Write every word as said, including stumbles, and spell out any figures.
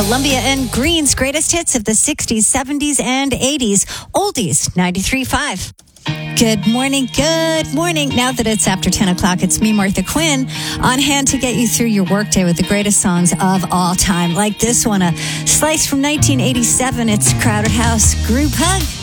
Columbia and Green's greatest hits of the sixties, seventies, and eighties. Oldies, ninety-three point five. Good morning, good morning. Now that it's after ten o'clock, it's me, Martha Quinn, on hand to get you through your workday with the greatest songs of all time. Like this one, a slice from nineteen eighty-seven. It's Crowded House, Group Hug.